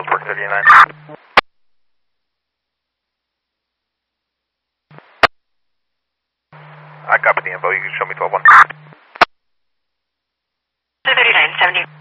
Salesforce 59. I copy the info. You can show me 12-1. 3970.